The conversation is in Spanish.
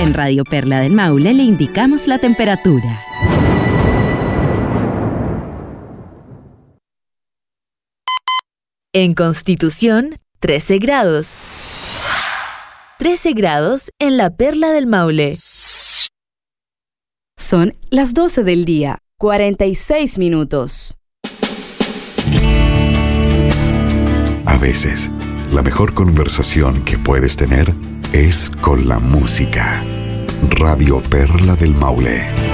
En Radio Perla del Maule le indicamos la temperatura. En Constitución, 13 grados. 13 grados en la Perla del Maule. Son las 12 del día, 46 minutos. A veces, la mejor conversación que puedes tener es con la música. Radio Perla del Maule.